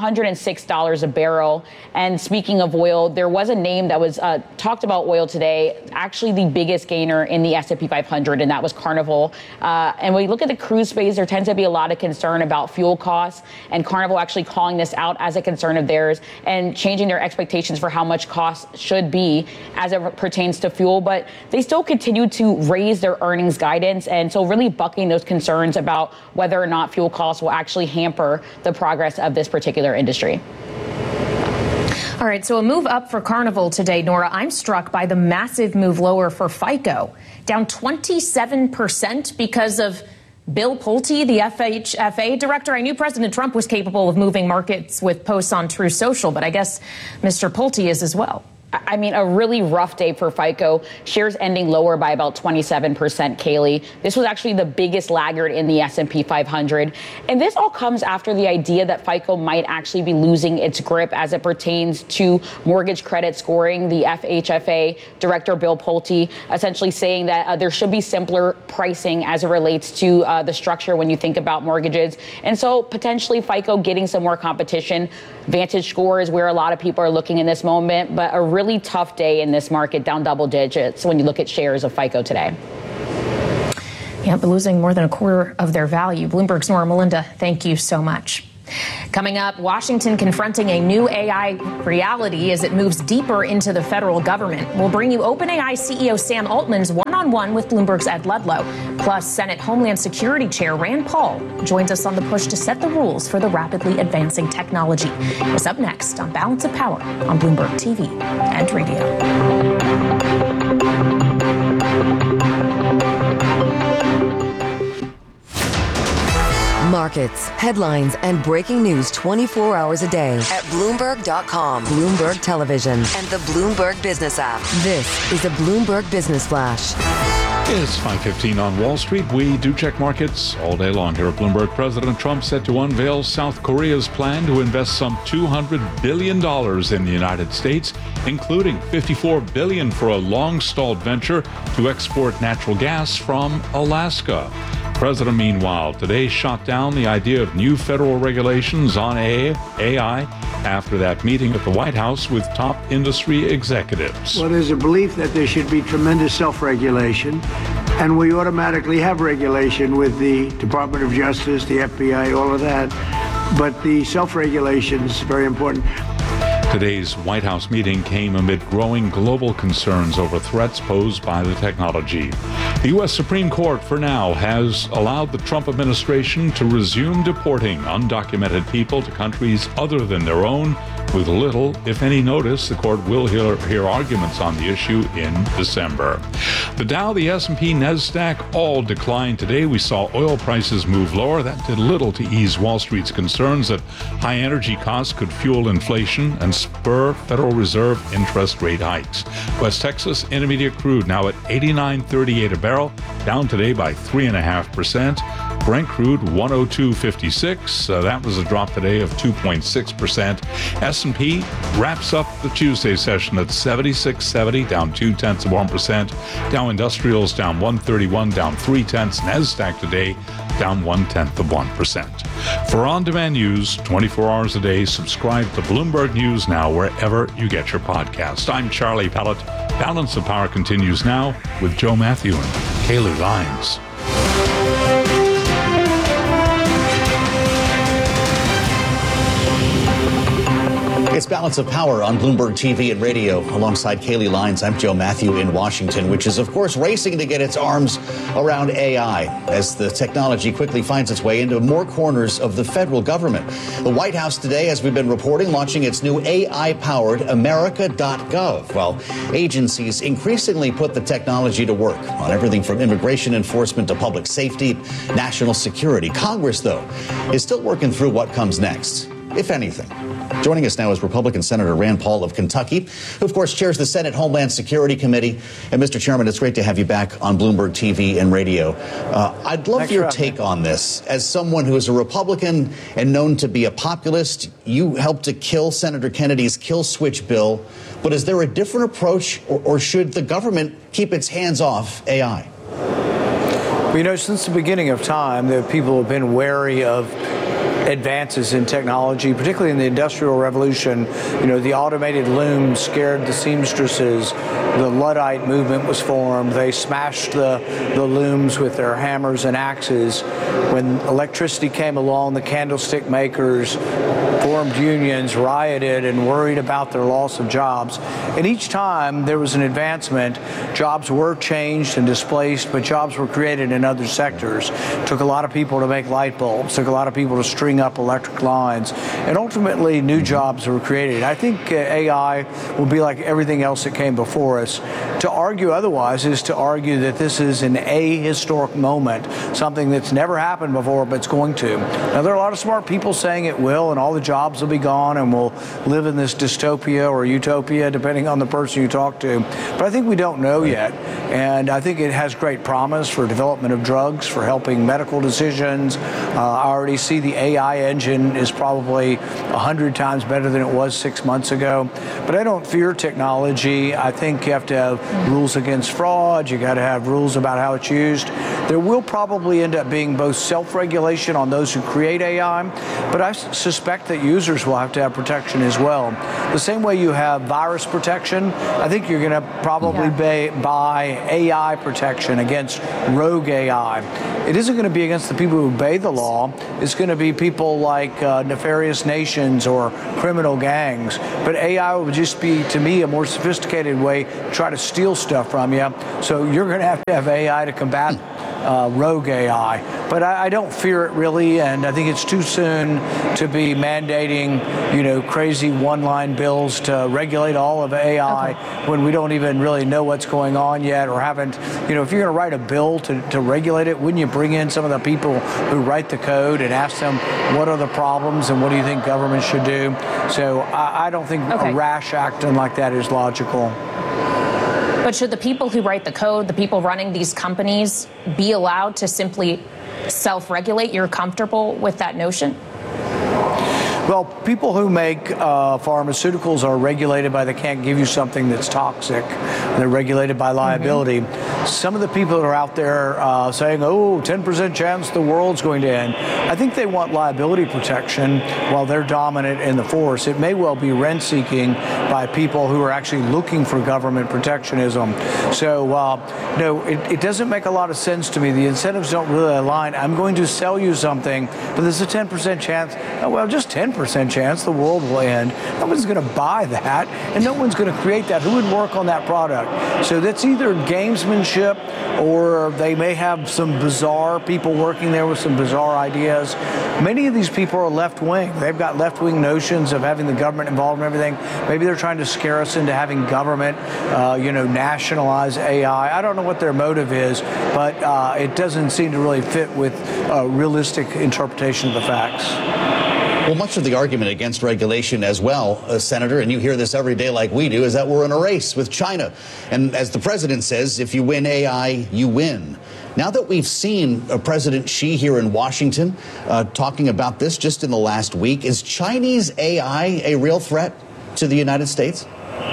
$106 a barrel. And speaking of oil, there was a name that was talked about oil today, actually the biggest gainer in the S&P 500, and that was Carnival. And when we look at the cruise space, there tends to be a lot of concern about fuel costs, and Carnival actually calling this out as a concern of theirs and changing their expectations for how much costs should be as it pertains to fuel. But they still continue to raise their earnings guidance, and so really bucking those concerns about whether or not fuel costs will actually hamper the progress of this particular industry. All right, so a move up for Carnival today, Nora. I'm struck by the massive move lower for FICO, down 27% because of Bill Pulte, the FHFA director. I knew President Trump was capable of moving markets with posts on Truth Social, but I guess Mr. Pulte is as well. I mean, a really rough day for FICO. Shares ending lower by about 27%, Kaylee. This was actually the biggest laggard in the S&P 500. And this all comes after the idea that FICO might actually be losing its grip as it pertains to mortgage credit scoring. The FHFA director, Bill Pulte, essentially saying that there should be simpler pricing as it relates to the structure when you think about mortgages. And so potentially FICO getting some more competition. Vantage Score is where a lot of people are looking in this moment, but a really really tough day in this market, down double digits when you look at shares of FICO today. Yeah, but losing more than a quarter of their value. Bloomberg's Nora Melinda, thank you so much. Coming up, Washington confronting a new AI reality as it moves deeper into the federal government. We'll bring you OpenAI CEO Sam Altman's one-on-one with Bloomberg's Ed Ludlow. Plus, Senate Homeland Security Chair Rand Paul joins us on the push to set the rules for the rapidly advancing technology. It's up next on Balance of Power on Bloomberg TV and Radio. Markets, headlines, and breaking news 24 hours a day at Bloomberg.com, Bloomberg Television, and the Bloomberg Business app. This is a Bloomberg Business Flash. It's 5:15 on Wall Street. We do check markets all day long here at Bloomberg. President Trump set to unveil South Korea's plan to invest some $200 billion in the United States, including $54 billion for a long-stalled venture to export natural gas from Alaska. President, meanwhile, today shot down the idea of new federal regulations on AI after that meeting at the White House with top industry executives. Well, there's a belief that there should be tremendous self-regulation, and we automatically have regulation with the Department of Justice, the FBI, all of that. But the self-regulation is very important. Today's White House meeting came amid growing global concerns over threats posed by the technology. The U.S. Supreme Court, for now, has allowed the Trump administration to resume deporting undocumented people to countries other than their own with little, if any, notice. The court will hear arguments on the issue in December. The Dow, the S&P, NASDAQ all declined today. We saw oil prices move lower. That did little to ease Wall Street's concerns that high energy costs could fuel inflation and spur Federal Reserve interest rate hikes. West Texas Intermediate crude now at $89.38 a barrel, down today by 3.5%. Brent crude 102.56. That was a drop today of 2.6%. S&P wraps up the Tuesday session at 76.70, down 0.2%. Dow Industrials down 131, down 0.3. NASDAQ today down 0.1%. For on-demand news 24 hours a day, subscribe to Bloomberg News Now wherever you get your podcast. I'm Charlie Pellet. Balance of Power continues now with Joe Matthew and Kaylee Lyons. It's Balance of Power on Bloomberg TV and Radio. Alongside Kaylee Lyons, I'm Joe Matthew in Washington, which is, of course, racing to get its arms around AI as the technology quickly finds its way into more corners of the federal government. The White House today, as we've been reporting, launching its new AI-powered America.gov. While agencies increasingly put the technology to work on everything from immigration enforcement to public safety, national security. Congress, though, is still working through what comes next, if anything. Joining us now is Republican Senator Rand Paul of Kentucky, who, of course, chairs the Senate Homeland Security Committee. And, Mr. Chairman, it's great to have you back on Bloomberg TV and Radio. I'd love your take on this. As someone who is a Republican and known to be a populist, you helped to kill Senator Kennedy's kill switch bill. But is there a different approach, or should the government keep its hands off AI? Well, you know, since the beginning of time, the people have been wary of advances in technology, particularly in the Industrial Revolution. You know, the automated loom scared the seamstresses. The Luddite movement was formed. They smashed the looms with their hammers and axes. When electricity came along, the candlestick makers formed unions, rioted, and worried about their loss of jobs. And each time there was an advancement, jobs were changed and displaced, but jobs were created in other sectors. It took a lot of people to make light bulbs, took a lot of people to string up electric lines, and ultimately new jobs were created. I think AI will be like everything else that came before us. To argue otherwise is to argue that this is an ahistoric moment, something that's never happened before, but it's going to. Now, there are a lot of smart people saying it will, and all the jobs will be gone, and we'll live in this dystopia or utopia, depending on the person you talk to. But I think we don't know yet, and I think it has great promise for development of drugs, for helping medical decisions. I already see the AI AI engine is probably 100 times better than it was 6 months ago. But I don't fear technology. I think you have to have rules against fraud. You got to have rules about how it's used. There will probably end up being both self-regulation on those who create AI, but I suspect that users will have to have protection as well. The same way you have virus protection, I think you're going to probably buy AI protection against rogue AI. It isn't going to be against the people who obey the law. It's going to be people like nefarious nations or criminal gangs. But AI would just be, to me, a more sophisticated way to try to steal stuff from you. So you're going to have AI to combat rogue AI. But I don't fear it really, and I think it's too soon to be mandating, crazy one-line bills to regulate all of AI when we don't even really know what's going on yet, or haven't. If you're going to write a bill to regulate it, wouldn't you bring in some of the people who write the code and ask them what are the problems and what do you think government should do? So I don't think a rash action like that is logical. But should the people who write the code, the people running these companies, be allowed to simply self-regulate? You're comfortable with that notion? Well, people who make pharmaceuticals are regulated by, they can't give you something that's toxic. They're regulated by liability. Some of the people that are out there saying, 10% chance the world's going to end, I think they want liability protection while they're dominant in the force. It may well be rent-seeking by people who are actually looking for government protectionism. So, it doesn't make a lot of sense to me. The incentives don't really align. I'm going to sell you something, but there's a 10% chance. Just 10% chance the world will end. No one's going to buy that, and no one's going to create that. Who would work on that product? So that's either gamesmanship, or they may have some bizarre people working there with some bizarre ideas. Many of these people are left-wing. They've got left-wing notions of having the government involved in everything. Maybe they're trying to scare us into having government, nationalize AI. I don't know what their motive is, but it doesn't seem to really fit with a realistic interpretation of the facts. Well, much of the argument against regulation as well, Senator, and you hear this every day like we do, is that we're in a race with China. And as the president says, if you win AI, you win. Now that we've seen President Xi here in Washington talking about this just in the last week, is Chinese AI a real threat to the United States?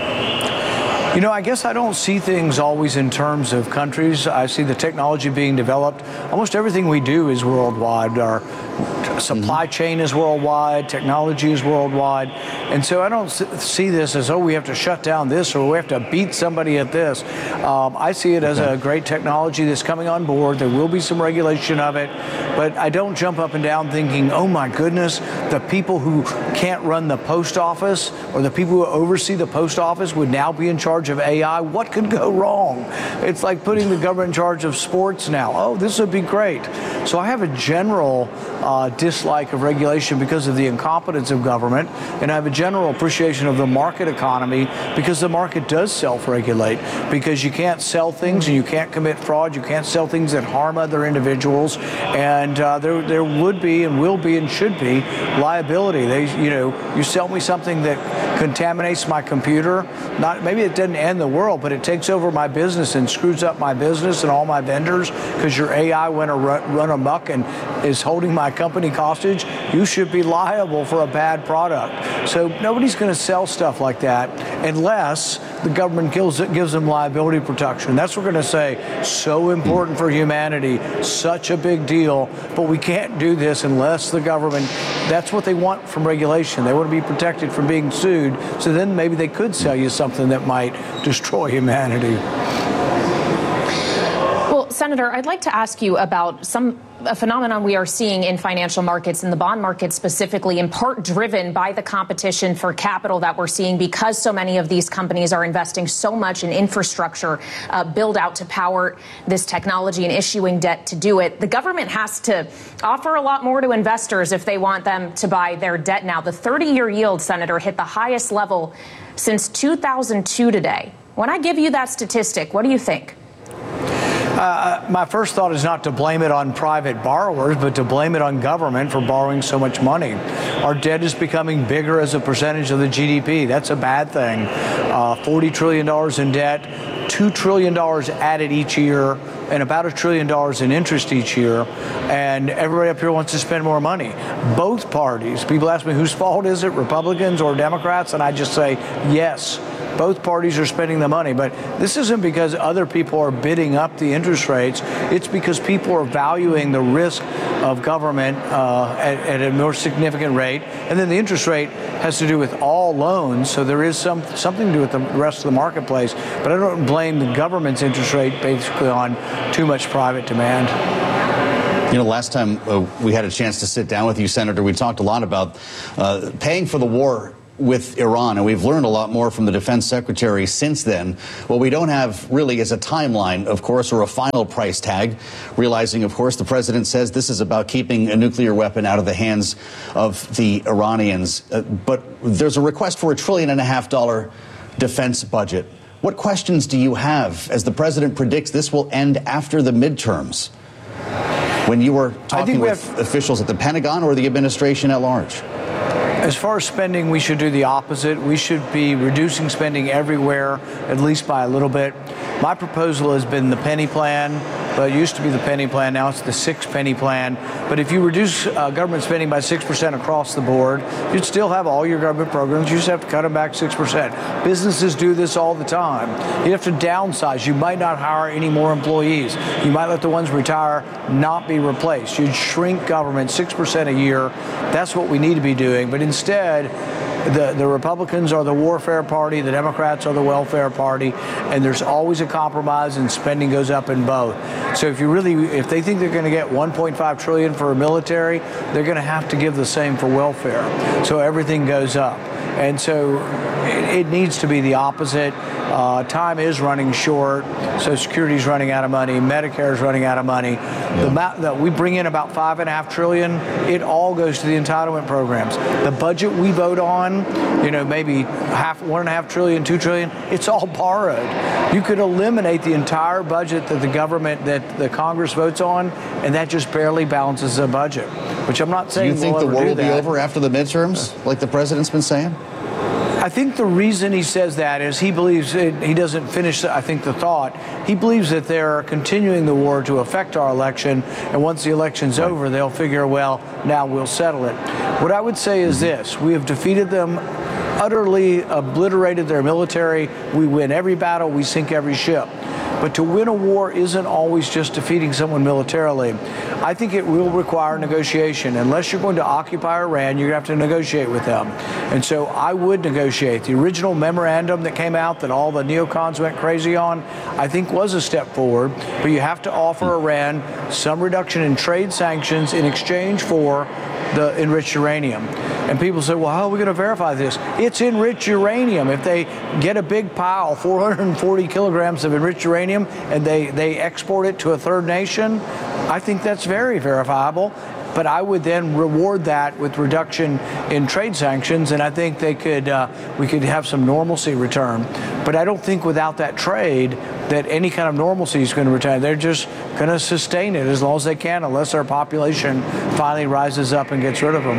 I guess I don't see things always in terms of countries. I see the technology being developed. Almost everything we do is worldwide. Our supply chain is worldwide. Technology is worldwide. And so I don't see this as, we have to shut down this or we have to beat somebody at this. I see it as a great technology that's coming on board. There will be some regulation of it. But I don't jump up and down thinking, oh my goodness, the people who can't run the post office or the people who oversee the post office would now be in charge of AI. What could go wrong? It's like putting the government in charge of sports now. Oh, this would be great. So I have a general dislike of regulation because of the incompetence of government, and I have a general appreciation of the market economy because the market does self-regulate, because you can't sell things and you can't commit fraud, you can't sell things that harm other individuals, and there would be and will be and should be liability. You sell me something that contaminates my computer, maybe it doesn't end the world, but it takes over my business and screws up my business and all my vendors because your AI went run amok and is holding my company hostage. You should be liable for a bad product. So nobody's going to sell stuff like that unless the government gives them liability protection. That's what we're going to say. So important for humanity, such a big deal, but we can't do this unless the government, that's what they want from regulation. They want to be protected from being sued, so then maybe they could sell you something that might destroy humanity. Well, Senator, I'd like to ask you about a phenomenon we are seeing in financial markets, in the bond market specifically, in part driven by the competition for capital that we're seeing because so many of these companies are investing so much in infrastructure build out to power this technology and issuing debt to do it. The government has to offer a lot more to investors if they want them to buy their debt now. The 30-year yield, Senator, hit the highest level since 2002 today. When I give you that statistic, what do you think? My first thought is not to blame it on private borrowers, but to blame it on government for borrowing so much money. Our debt is becoming bigger as a percentage of the GDP. That's a bad thing. $40 trillion in debt. $2 trillion added each year and about $1 trillion in interest each year, and everybody up here wants to spend more money. Both parties, people ask me whose fault is it, Republicans or Democrats, and I just say yes. Both parties are spending the money, but this isn't because other people are bidding up the interest rates. It's because people are valuing the risk of government at a more significant rate. And then the interest rate has to do with all loans, so there is something to do with the rest of the marketplace. But I don't blame the government's interest rate basically on too much private demand. You know, last time we had a chance to sit down with you, Senator, we talked a lot about paying for the war with Iran, and we've learned a lot more from the defense secretary since then. What we don't have really is a timeline, of course, or a final price tag, realizing, of course, the president says this is about keeping a nuclear weapon out of the hands of the Iranians. But there's a request for $1.5 trillion defense budget. What questions do you have as the president predicts this will end after the midterms? When you were talking with officials at the Pentagon or the administration at large? As far as spending, we should do the opposite. We should be reducing spending everywhere, at least by a little bit. My proposal has been the penny plan. Well, it used to be the penny plan. Now it's the 6-penny plan. But if you reduce government spending by 6% across the board, you'd still have all your government programs. You just have to cut them back 6%. Businesses do this all the time. You have to downsize. You might not hire any more employees. You might let the ones retire not be replaced. You'd shrink government 6% a year. That's what we need to be doing. But instead, the Republicans are the warfare party, the Democrats are the welfare party, and there's always a compromise, and spending goes up in both. So if they think they're going to get $1.5 trillion for a military, they're going to have to give the same for welfare. So everything goes up. And so it needs to be the opposite. Time is running short. Social Security is running out of money. Medicare is running out of money. We bring in about $5.5 trillion. It all goes to the entitlement programs. The budget we vote on, maybe $1.5 trillion, $2 trillion. It's all borrowed. You could eliminate the entire budget that the Congress votes on, and that just barely balances the budget. Which I'm not saying. Do you think the war will be over after the midterms, like the president's been saying? I think the reason he says that is he believes he doesn't finish, I think, the thought. He believes that they're continuing the war to affect our election, and once the election's over, they'll figure, well, now we'll settle it. What I would say is this: we have defeated them, utterly obliterated their military. We win every battle, we sink every ship. But to win a war isn't always just defeating someone militarily. I think it will require negotiation. Unless you're going to occupy Iran, you're going to have to negotiate with them. And so I would negotiate. The original memorandum that came out that all the neocons went crazy on, I think was a step forward. But you have to offer Iran some reduction in trade sanctions in exchange for the enriched uranium. And people say, well, how are we going to verify this? It's enriched uranium. If they get a big pile, 440 kilograms of enriched uranium, and they export it to a third nation, I think that's very verifiable. But I would then reward that with reduction in trade sanctions, and I think we could have some normalcy return. But I don't think without that trade that any kind of normalcy is going to return. They're just going to sustain it as long as they can, unless their population finally rises up and gets rid of them.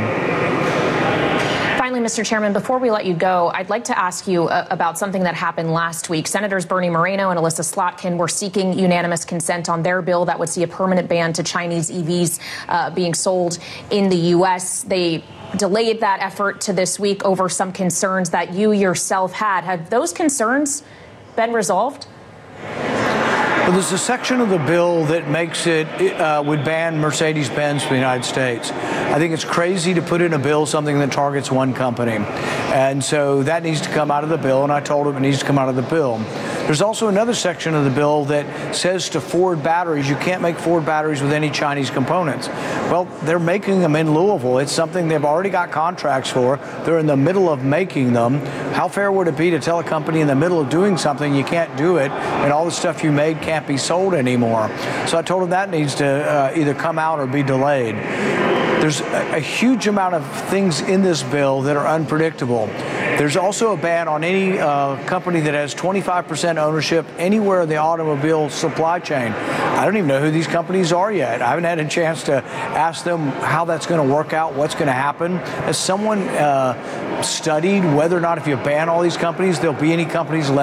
Finally, Mr. Chairman, before we let you go, I'd like to ask you about something that happened last week. Senators Bernie Moreno and Alyssa Slotkin were seeking unanimous consent on their bill that would see a permanent ban to Chinese EVs being sold in the U.S. They delayed that effort to this week over some concerns that you yourself had. Have those concerns been resolved? Well, there's a section of the bill that makes would ban Mercedes-Benz from the United States. I think it's crazy to put in a bill something that targets one company. And so that needs to come out of the bill, and I told him it needs to come out of the bill. There's also another section of the bill that says to Ford batteries, you can't make Ford batteries with any Chinese components. Well, they're making them in Louisville. It's something they've already got contracts for. They're in the middle of making them. How fair would it be to tell a company in the middle of doing something you can't do it, and all the stuff you made can't be sold anymore? So I told them that needs to either come out or be delayed. There's a huge amount of things in this bill that are unpredictable. There's also a ban on any company that has 25% ownership anywhere in the automobile supply chain. I don't even know who these companies are yet. I haven't had a chance to ask them how that's going to work out, what's going to happen. Has someone studied whether or not if you ban all these companies, there'll be any companies left?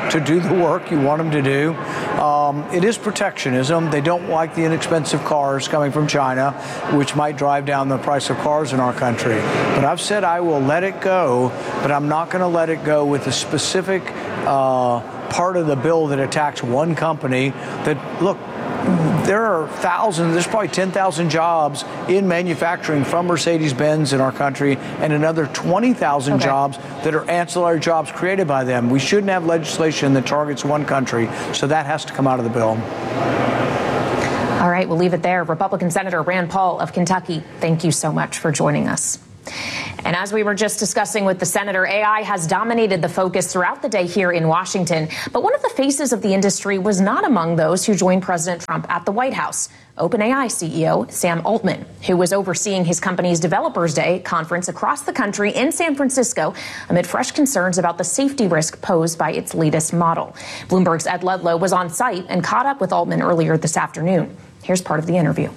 to do the work you want them to do. It is protectionism. They don't like the inexpensive cars coming from China, which might drive down the price of cars in our country. But I've said I will let it go, but I'm not going to let it go with a specific part of the bill that attacks one company. That, look, there are thousands, there's probably 10,000 jobs in manufacturing from Mercedes-Benz in our country, and another 20,000 jobs that are ancillary jobs created by them. We shouldn't have legislation that targets one country, so that has to come out of the bill. All right, we'll leave it there. Republican Senator Rand Paul of Kentucky, thank you so much for joining us. And as we were just discussing with the senator, AI has dominated the focus throughout the day here in Washington. But one of the faces of the industry was not among those who joined President Trump at the White House. OpenAI CEO Sam Altman, who was overseeing his company's Developers Day conference across the country in San Francisco amid fresh concerns about the safety risk posed by its latest model. Bloomberg's Ed Ludlow was on site and caught up with Altman earlier this afternoon. Here's part of the interview.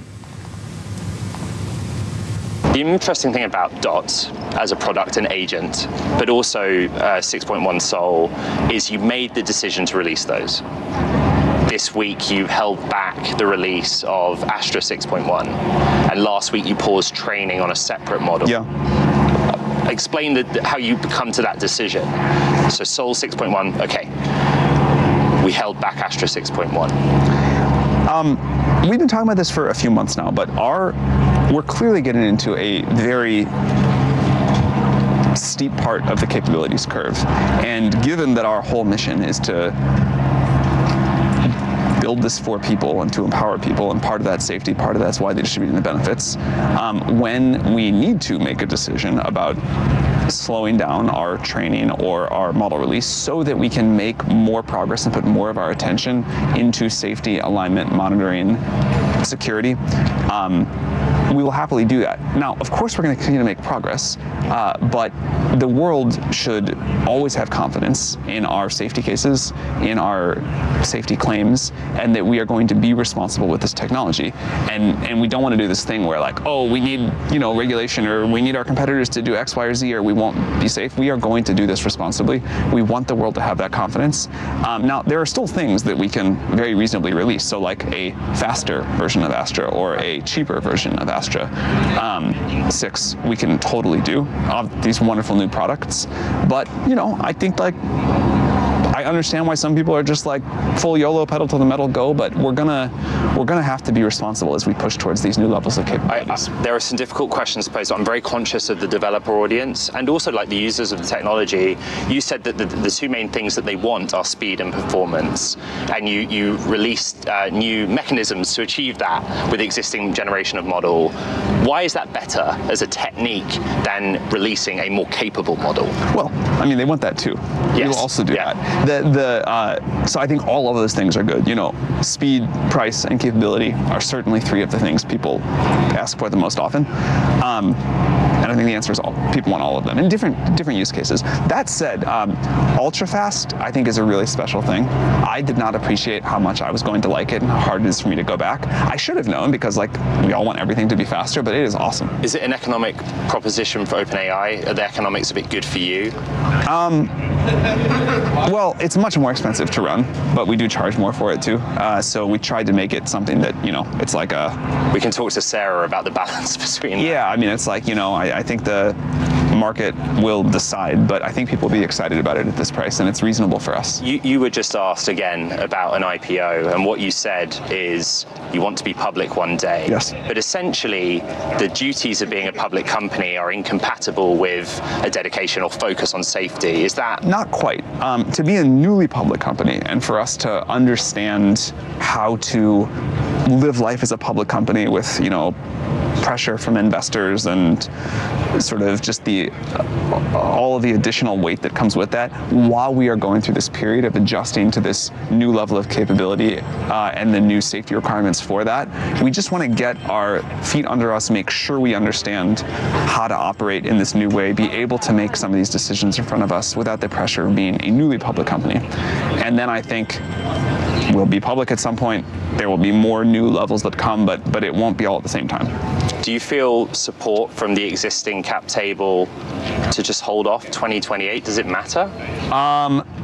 The interesting thing about DOT as a product and agent, but also 6.1 Sol, is you made the decision to release those. This week you held back the release of Astra 6.1, and last week you paused training on a separate model. Yeah. Explain how you come to that decision. So Sol 6.1, okay. We held back Astra 6.1. We've been talking about this for a few months now, but we're clearly getting into a very steep part of the capabilities curve. And given that our whole mission is to build this for people and to empower people, and part of that safety, part of that's widely distributing the benefits, when we need to make a decision about slowing down our training or our model release so that we can make more progress and put more of our attention into safety, alignment, monitoring, security, we will happily do that. Now, of course, we're going to continue to make progress, but the world should always have confidence in our safety cases, in our safety claims, and that we are going to be responsible with this technology. And we don't want to do this thing where, like, oh, we need, regulation, or we need our competitors to do X, Y, or Z, or we won't be safe. We are going to do this responsibly. We want the world to have that confidence. Now, there are still things that we can very reasonably release. So, like a faster version of Astra or a cheaper version of Astra 6, we can totally do these wonderful new products. But I think I understand why some people are just like full YOLO, pedal to the metal, go. But we're gonna have to be responsible as we push towards these new levels of capabilities. There are some difficult questions posed. I'm very conscious of the developer audience and also like the users of the technology. You said that the two main things that they want are speed and performance, and you released new mechanisms to achieve that with the existing generation of model. Why is that better as a technique than releasing a more capable model? Well, I mean, they want that too. Yes. We will also do that. So I think all of those things are good. Speed, price, and capability are certainly three of the things people ask for the most often. And I think the answer is people want all of them in different use cases. That said, ultra fast I think is a really special thing. I did not appreciate how much I was going to like it and how hard it is for me to go back. I should have known, because we all want everything to be faster, but it is awesome. Is it an economic proposition for OpenAI? Are the economics of it good for you? Well, it's much more expensive to run, but we do charge more for it too. So we tried to make it something that, it's like a... We can talk to Sarah about the balance between... Yeah, I mean, it's like, I think the market will decide, but I think people will be excited about it at this price, and it's reasonable for us. You were just asked again about an IPO, and what you said is you want to be public one day. Yes. But essentially, the duties of being a public company are incompatible with a dedication or focus on safety. Is that... Not quite. To be a newly public company, and for us to understand how to live life as a public company with, pressure from investors and sort of just all of the additional weight that comes with that, while we are going through this period of adjusting to this new level of capability and the new safety requirements for that, we just want to get our feet under us, make sure we understand how to operate in this new way, be able to make some of these decisions in front of us without the pressure of being a newly public company. And then I think we'll be public at some point. There will be more new levels that come, but it won't be all at the same time. Do you feel support from the existing cap table to just hold off 2028? Does it matter?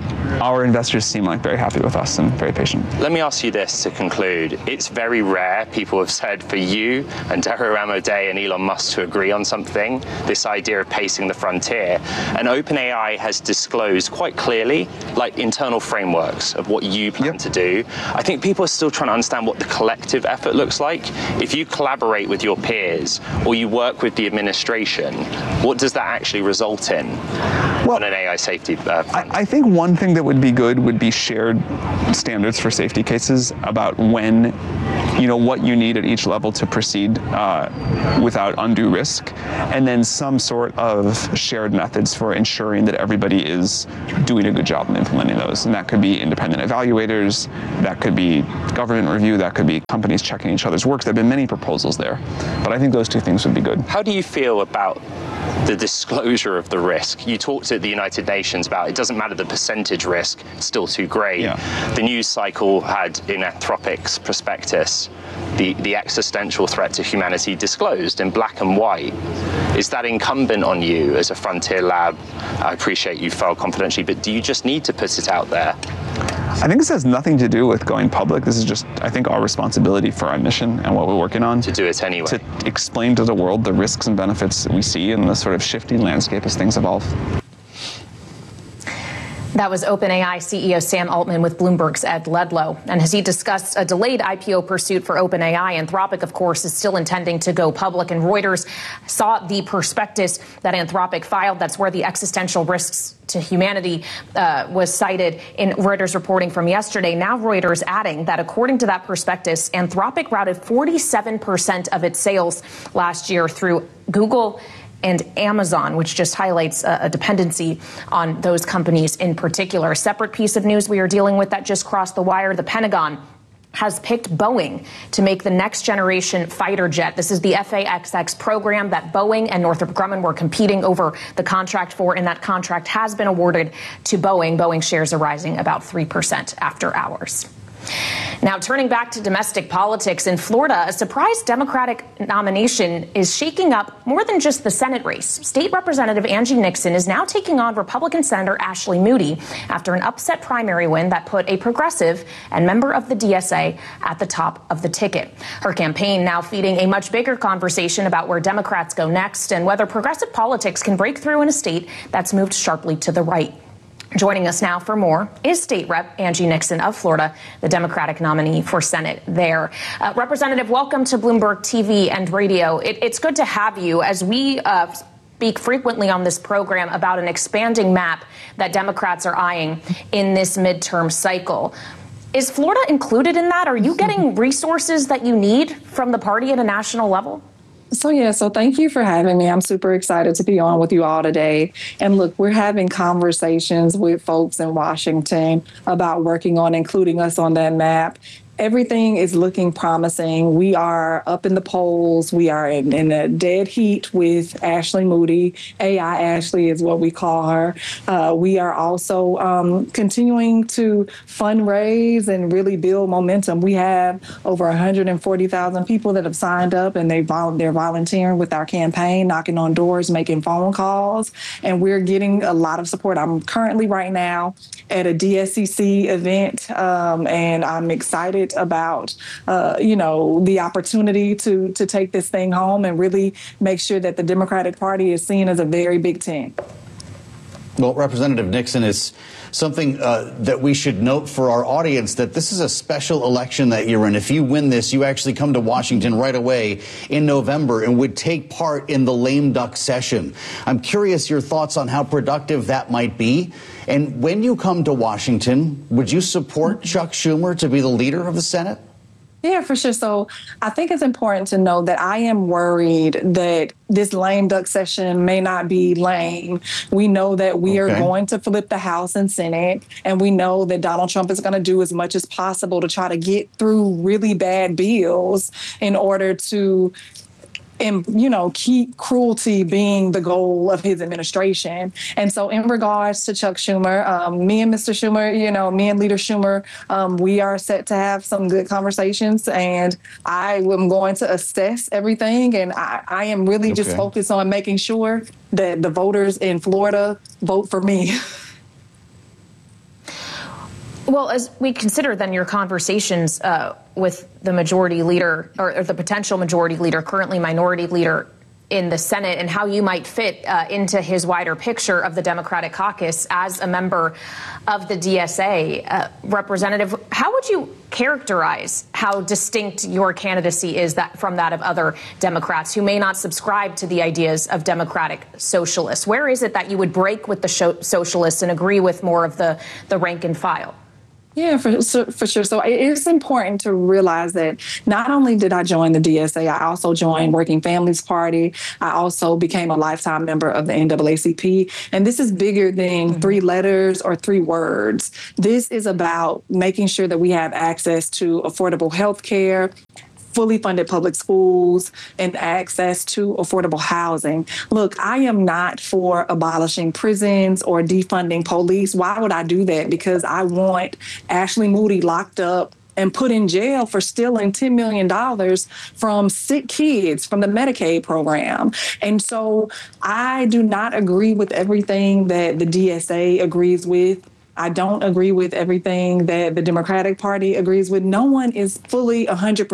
our investors seem like very happy with us and very patient. Let me ask you this to conclude. It's very rare, people have said, for you and Dario Amodei and Elon Musk to agree on something, this idea of pacing the frontier. And OpenAI has disclosed quite clearly, like, internal frameworks of what you plan to do. I think people are still trying to understand what the collective effort looks like. If you collaborate with your peers or you work with the administration, what does that actually result in on an AI safety front? I think one thing that would be good would be shared standards for safety cases about when, what you need at each level to proceed without undue risk, and then some sort of shared methods for ensuring that everybody is doing a good job in implementing those. And that could be independent evaluators, that could be government review, that could be companies checking each other's work. There have been many proposals there, but I think those two things would be good. How do you feel about the disclosure of the risk? You talked at the United Nations about it doesn't matter the percentage risk, it's still too great. The news cycle had in Anthropic's prospectus the existential threat to humanity disclosed in black and white. Is that incumbent on you as a frontier lab? I appreciate you filed confidentially, but do you just need to put it out there? I think this has nothing to do with going public. This is just, I think, our responsibility for our mission and what we're working on. To do it anyway. To explain to the world the risks and benefits that we see in the sort of shifting landscape as things evolve. That was OpenAI CEO Sam Altman with Bloomberg's Ed Ledlow. And as he discussed a delayed IPO pursuit for OpenAI, Anthropic, of course, is still intending to go public. And Reuters saw the prospectus that Anthropic filed. That's where the existential risks to humanity was cited in Reuters reporting from yesterday. Now Reuters adding that according to that prospectus, Anthropic routed 47% of its sales last year through Google and Amazon, which just highlights a dependency on those companies in particular. A separate piece of news we are dealing with that just crossed the wire. The Pentagon has picked Boeing to make the next generation fighter jet. This is the F/A-XX program that Boeing and Northrop Grumman were competing over the contract for, and that contract has been awarded to Boeing. Boeing shares are rising about 3% after hours. Now, turning back to domestic politics, in Florida, a surprise Democratic nomination is shaking up more than just the Senate race. State Representative Angie Nixon is now taking on Republican Senator Ashley Moody after an upset primary win that put a progressive and member of the DSA at the top of the ticket. Her campaign now feeding a much bigger conversation about where Democrats go next and whether progressive politics can break through in a state that's moved sharply to the right. Joining us now for more is State Rep Angie Nixon of Florida, the Democratic nominee for Senate there. Representative, welcome to Bloomberg TV and radio. It's good to have you as we speak frequently on this program about an expanding map that Democrats are eyeing in this midterm cycle. Is Florida included in that? Are you getting resources that you need from the party at a national level? So thank you for having me. I'm super excited to be on with you all today. And look, we're having conversations with folks in Washington about working on including us on that map. Everything is looking promising. We are up in the polls. We are in a dead heat with Ashley Moody. AI Ashley is what we call her. We are also continuing to fundraise and really build momentum. We have over 140,000 people that have signed up, and they're volunteering with our campaign, knocking on doors, making phone calls, and we're getting a lot of support. I'm currently right now at a DSCC event, and I'm excited about, the opportunity to take this thing home and really make sure that the Democratic Party is seen as a very big tent. Well, Representative Nixon, is something that we should note for our audience, that this is a special election that you're in. If you win this, you actually come to Washington right away in November and would take part in the lame duck session. I'm curious your thoughts on how productive that might be. And when you come to Washington, would you support Chuck Schumer to be the leader of the Senate? Yeah, for sure. So I think it's important to know that I am worried that this lame duck session may not be lame. We know that we are going to flip the House and Senate, and we know that Donald Trump is going to do as much as possible to try to get through really bad bills in order to keep cruelty being the goal of his administration. And so in regards to Chuck Schumer, me and Mr. Schumer, me and Leader Schumer, we are set to have some good conversations, and I am going to assess everything. And I am really just focused on making sure that the voters in Florida vote for me. Well, as we consider then your conversations with the majority leader or the potential majority leader, currently minority leader in the Senate, and how you might fit into his wider picture of the Democratic caucus as a member of the DSA. Representative, how would you characterize how distinct your candidacy is from that of other Democrats who may not subscribe to the ideas of democratic socialists? Where is it that you would break with the socialists and agree with more of the rank and file? Yeah, for sure. So it's important to realize that not only did I join the DSA, I also joined Working Families Party. I also became a lifetime member of the NAACP. And this is bigger than 3 letters or 3 words. This is about making sure that we have access to affordable health care, fully funded public schools, and access to affordable housing. Look, I am not for abolishing prisons or defunding police. Why would I do that? Because I want Ashley Moody locked up and put in jail for stealing $10 million from sick kids from the Medicaid program. And so I do not agree with everything that the DSA agrees with. I don't agree with everything that the Democratic Party agrees with. No one is fully 100%